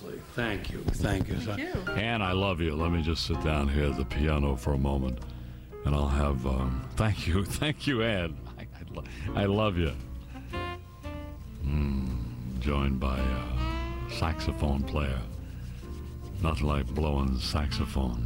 Leslie. Thank you. Thank you. Thank you. Ann, I love you. Let me just sit down here at the piano for a moment, and I'll have. Thank you, Ann. I love you. Joined by a saxophone player. Nothing like blowing saxophone.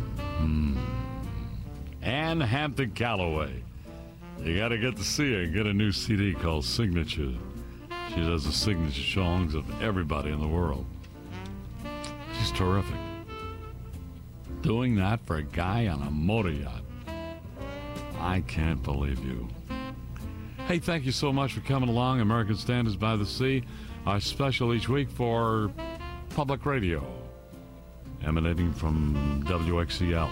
Ann Hampton Calloway. You got to get to see her and get a new CD called Signature. She does the signature songs of everybody in the world. She's terrific. Doing that for a guy on a motor yacht. I can't believe you. Hey, thank you so much for coming along. American Standards by the Sea, our special each week for public radio, emanating from WXCL.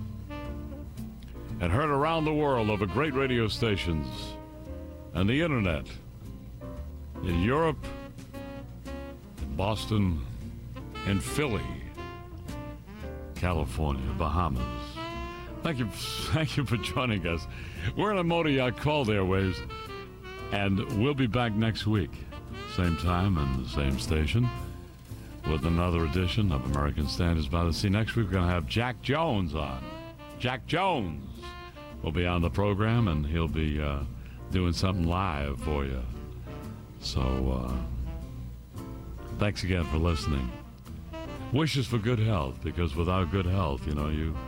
And heard around the world over great radio stations and the internet. In Europe, in Boston, in Philly, California, Bahamas. Thank you for joining us. We're in a motor yacht called Airwaves, and we'll be back next week, same time and the same station, with another edition of American Standards by the Sea. Next week we're going to have Jack Jones on. Jack Jones will be on the program, and he'll be doing something live for you. So, thanks again for listening. Wishes for good health, because without good health, you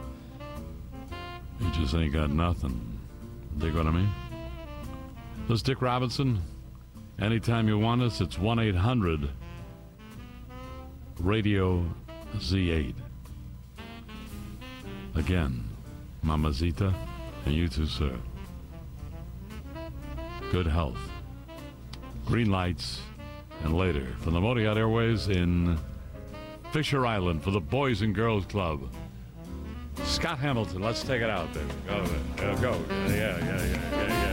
just ain't got nothing. Dig what I mean? This is Dick Robinson. Anytime you want us, it's 1-800-RADIO-Z8. Again, Mamacita, and you too, sir. Good health. Green lights, and later from the Motor Yacht Airways in Fisher Island for the Boys and Girls Club. Scott Hamilton, let's take it out, baby. Go. Yeah.